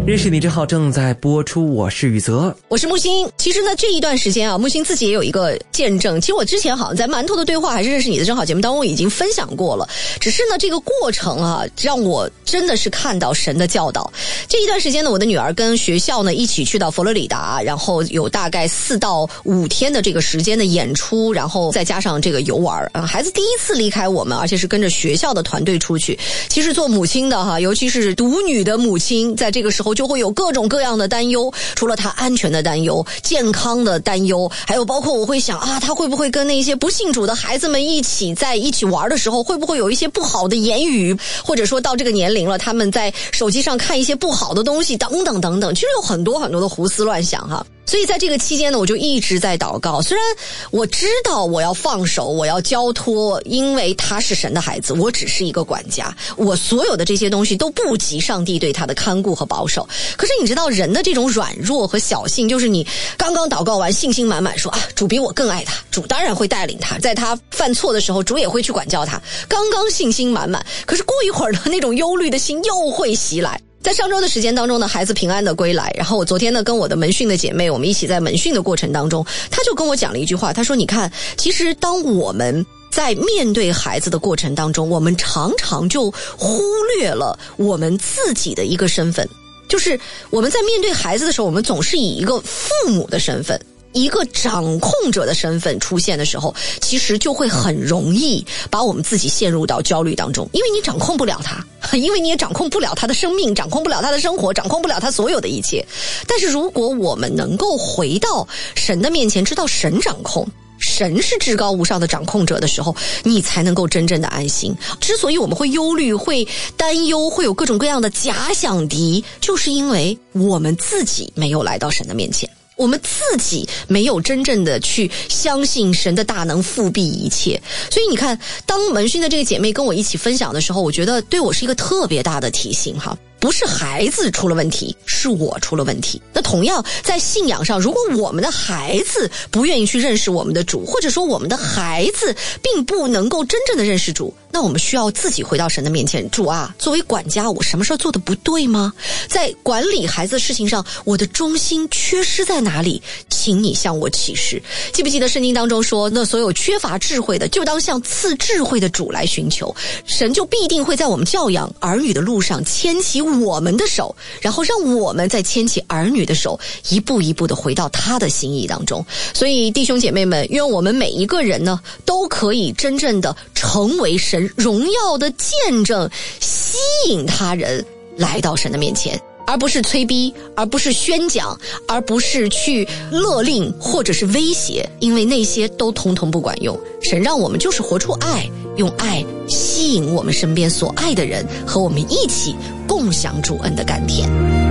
认识你之好正在播出，我是宇泽， 我是木星。其实呢，这一段时间啊，木星自己也有一个见证。其实我之前好像在馒头的对话还是认识你的正好节目当中已经分享过了，只是呢这个过程啊，让我真的是看到神的教导。这一段时间呢，我的女儿跟学校呢一起去到佛罗里达，然后有大概4到5天的这个时间的演出，然后再加上这个游玩。孩子第一次离开我们，而且是跟着学校的团队出去。其实做母亲的哈，尤其是独女的母亲，在这个时候就会有各种各样的担忧，除了她安全的担忧、健康的担忧，还有包括我会想啊，她会不会跟那些不信主的孩子们在一起玩的时候，会不会有一些不好的言语，或者说到这个年龄了，他们在手机上看一些不好的东西等等等等，其实有很多很多的胡思乱想哈。所以在这个期间呢，我就一直在祷告。虽然我知道我要放手，我要交托，因为他是神的孩子，我只是一个管家，我所有的这些东西都不及上帝对他的看顾和保守。可是你知道人的这种软弱和小性，就是你刚刚祷告完信心满满说啊，主比我更爱他，主当然会带领他，在他犯错的时候主也会去管教他，刚刚信心满满，可是过一会儿呢，那种忧虑的心又会袭来。在上周的时间当中呢，孩子平安的归来，然后我昨天呢跟我的门训的姐妹，我们一起在门训的过程当中，她就跟我讲了一句话，她说你看，其实当我们在面对孩子的过程当中，我们常常就忽略了我们自己的一个身份，就是我们在面对孩子的时候，我们总是以一个父母的身份，一个掌控者的身份出现的时候，其实就会很容易把我们自己陷入到焦虑当中，因为你掌控不了他，因为你也掌控不了他的生命，掌控不了他的生活，掌控不了他所有的一切。但是如果我们能够回到神的面前，知道神掌控，神是至高无上的掌控者的时候，你才能够真正的安心。之所以我们会忧虑，会担忧，会有各种各样的假想敌，就是因为我们自己没有来到神的面前，我们自己没有真正的去相信神的大能复辟一切。所以你看，当门训的这个姐妹跟我一起分享的时候，我觉得对我是一个特别大的提醒哈。不是孩子出了问题，是我出了问题。那同样在信仰上，如果我们的孩子不愿意去认识我们的主，或者说我们的孩子并不能够真正的认识主，那我们需要自己回到神的面前，主啊，作为管家，我什么事做得不对吗？在管理孩子的事情上，我的忠心缺失在哪里？请你向我启示。记不记得圣经当中说，那所有缺乏智慧的，就当向赐智慧的主来寻求，神就必定会在我们教养儿女的路上牵起我们的手，然后让我们再牵起儿女的手，一步一步的回到他的心意当中。所以弟兄姐妹们，愿我们每一个人呢，都可以真正的成为神荣耀的见证，吸引他人来到神的面前，而不是催逼，而不是宣讲，而不是去勒令或者是威胁，因为那些都统统不管用。神让我们就是活出爱，用爱吸引我们身边所爱的人，和我们一起共享主恩的甘甜。